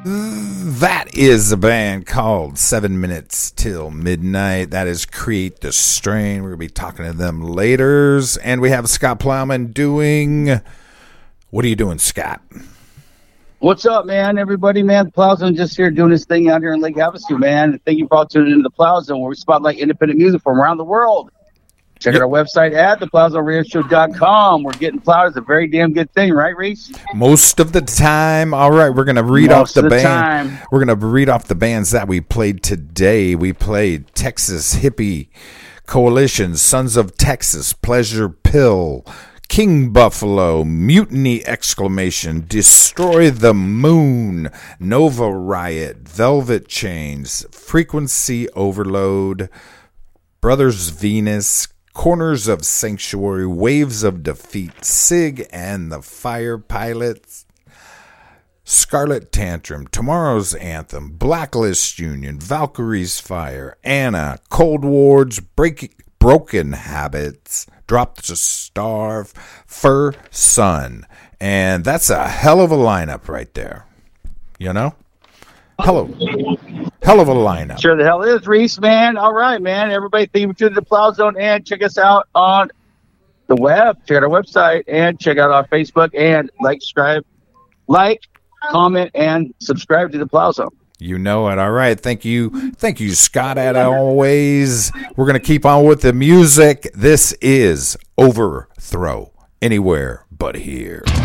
That is a band called 7 Minutes Till Midnight. That is Create the Strain. We're going to be talking to them later. And we have Scott Plowman doing... What are you doing, Scott? What's up, man? Everybody, man. The Plow Zone just here doing this thing out here in Lake Havasu, man. Thank you for all tuning into the Plow Zone, where we spotlight independent music from around the world. Check out our website at theplowzoneradioshow.com. We're getting plowed. It's a very damn good thing, right, Reese? Most of the time. All right, we're going to read off the band. We're going to read off the bands that we played today. We played Texas Hippie Coalition, Sons of Texas, Pleasure Pill, King Buffalo, Mutiny Exclamation, Destroy the Moon, Nova Riot, Velvet Chains, Frequency Overload, Brothers Venus, Corners of Sanctuary, Waves of Defeat, Sig and the Fire Pilots, Scarlet Tantrum, Tomorrow's Anthem, Blacklist Union, Valkyrie's Fire, Anna, Cold Wars, Broken Habits, Drop to Starve, Fur Sun. And that's a hell of a lineup right there. You know? Hell of a lineup. Sure the hell is, Reese, man. All right, man. Everybody, thank you to the Plow Zone, and check us out on the web. Check out our website and check out our Facebook, and like, comment, and subscribe to the Plow Zone. You know it. All right. Thank you, Scott, as always. We're going to keep on with the music. This is Overthrow, Anywhere But Here.